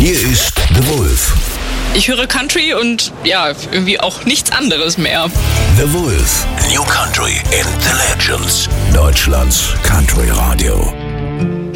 Hier ist The Wolf. Ich höre Country und ja, irgendwie auch nichts anderes mehr. The Wolf. New Country and the Legends. Deutschlands Country Radio.